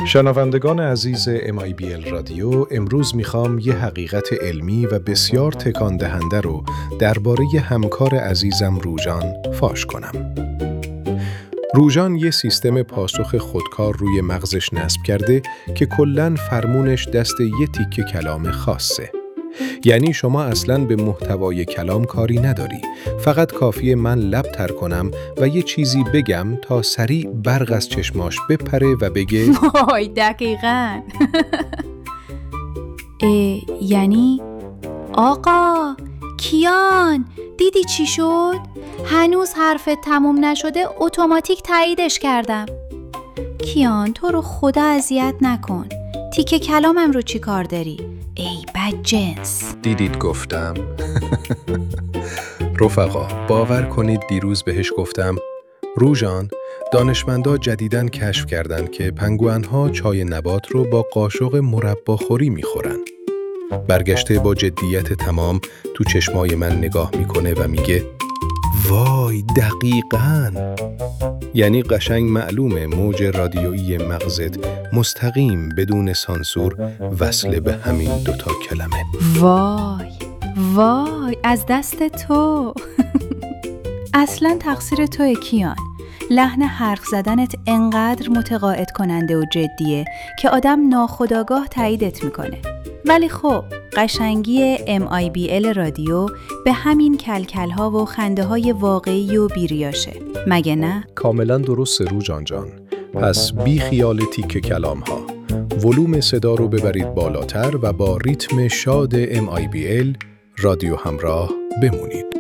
شنوندگان عزیز MIBL رادیو، امروز میخوام یه حقیقت علمی و بسیار تکان دهنده رو درباره همکار عزیزم روژان فاش کنم. روژان یه سیستم پاسخ خودکار روی مغزش نصب کرده که کلاً فرمونش دست یه تیکه کلام خاصه. یعنی شما اصلاً به محتوای کلام کاری نداری، فقط کافیه من لب تر کنم و یه چیزی بگم تا سریع برق از چشماش بپره و بگه وای دقیقاً. یعنی آقا کیان دیدی چی شد؟ هنوز حرفت تموم نشده اتوماتیک تاییدش کردم. کیان تو رو خدا اذیت نکن، تیکه کلامم رو چی کار داری؟ ای بدجنس. دیدید گفتم؟ رفقا باور کنید دیروز بهش گفتم روژان، دانشمندا جدیداً کشف کردن که پنگوئن‌ها چای نبات رو با قاشق مرباخوری میخورن. برگشته با جدیت تمام تو چشمای من نگاه میکنه و میگه وای دقیقاً. یعنی قشنگ معلومه موج رادیویی مغزت مستقیم بدون سانسور وصل به همین دوتا کلمه. وای از دست تو. اصلا تقصیر توئه کیان. لحن حرف زدنت انقدر متقاعد کننده و جدیه که آدم ناخودآگاه تاییدت میکنه. ولی خب قشنگی MIBL رادیو به همین کلکل‌ها و خنده‌های واقعی و بیریاشه، مگه نه؟ کاملا درسته روژان جان. پس بی خیال تیکه کلام‌ها، ولوم صدا رو ببرید بالاتر و با ریتم شاد MIBL رادیو همراه بمونید.